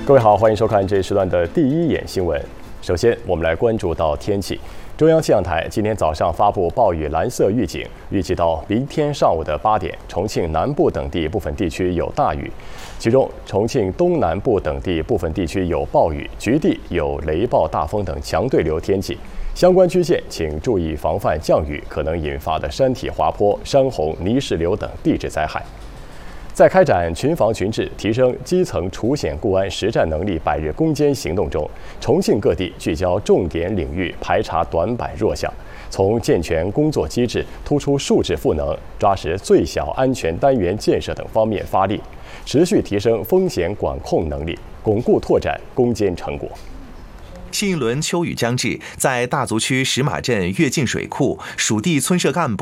各位好，欢迎收看这一时段的第一眼新闻。首先，我们来关注到天气。中央气象台今天早上发布暴雨蓝色预警，预计到明天上午的8点，重庆南部等地部分地区有大雨，其中重庆东南部等地部分地区有暴雨，局地有雷暴大风等强对流天气。相关区县请注意防范降雨可能引发的山体滑坡、山洪、泥石流等地质灾害。在开展群防群治、提升基层除险固安实战能力100日攻坚行动中，重庆各地聚焦重点领域，排查短板弱项，从健全工作机制、突出素质赋能、抓实最小安全单元建设等方面发力，持续提升风险管控能力，巩固拓展攻坚成果。 新一轮秋雨将至，在大足区石马镇跃进水库，属地村社干部